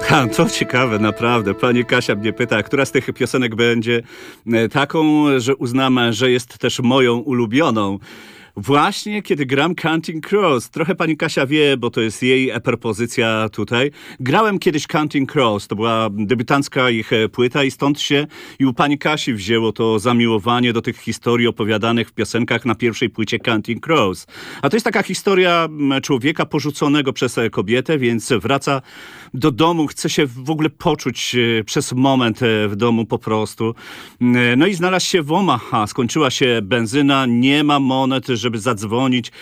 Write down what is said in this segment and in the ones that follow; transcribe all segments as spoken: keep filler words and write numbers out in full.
Ha, to ciekawe, naprawdę. Pani Kasia mnie pyta, która z tych piosenek będzie e, taką, że uznam, że jest też moją ulubioną. Właśnie kiedy gram Counting Crows. Trochę pani Kasia wie, bo to jest jej propozycja tutaj. Grałem kiedyś Counting Crows. To była debiutancka ich płyta i stąd się i u pani Kasi wzięło to zamiłowanie do tych historii opowiadanych w piosenkach na pierwszej płycie Counting Crows. A to jest taka historia człowieka porzuconego przez kobietę, więc wraca do domu, chce się w ogóle poczuć przez moment w domu po prostu. No i znalazł się w Omaha. Skończyła się benzyna, nie ma monet, żeby zadzwonić,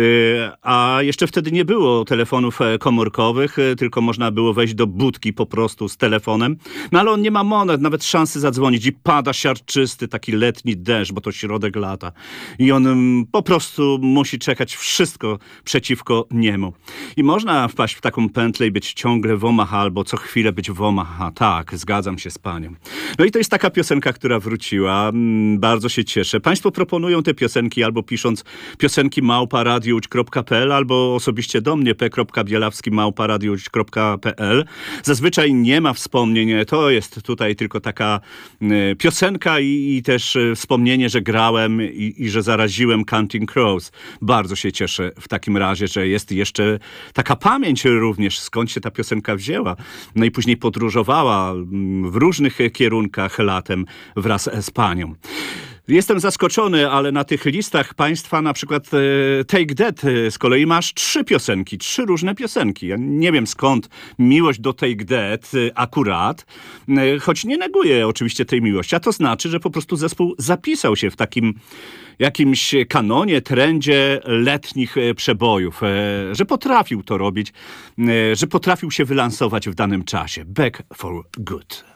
a jeszcze wtedy nie było telefonów komórkowych, tylko można było wejść do budki po prostu z telefonem. No ale on nie ma monet, nawet szansy zadzwonić i pada siarczysty taki letni deszcz, bo to środek lata. I on po prostu musi czekać wszystko przeciwko niemu. I można wpaść w taką pętlę i być ciągle w Omaha albo co chwilę być w Omaha. Tak, zgadzam się z panią. No i to jest taka piosenka, która wróciła. Bardzo się cieszę. Państwo proponują te piosenki albo pisząc piosenki małpa radiowódź kropka pe el albo osobiście do mnie p kropka bielawski małpa radiowódź kropka pe el. Zazwyczaj nie ma wspomnień. To jest tutaj tylko taka y, piosenka i, i też y, wspomnienie, że grałem i, i że zaraziłem Counting Crows. Bardzo się cieszę w takim razie, że jest jeszcze taka pamięć również, skąd się ta piosenka wzięła. No i później podróżowała w różnych kierunkach latem wraz z panią. Jestem zaskoczony, ale na tych listach państwa na przykład e, Take That e, z kolei masz trzy piosenki, trzy różne piosenki. Ja nie wiem skąd miłość do Take That e, akurat, e, choć nie neguję oczywiście tej miłości, a to znaczy, że po prostu zespół zapisał się w takim jakimś kanonie, trendzie letnich e, przebojów, e, że potrafił to robić, e, że potrafił się wylansować w danym czasie. Back for Good.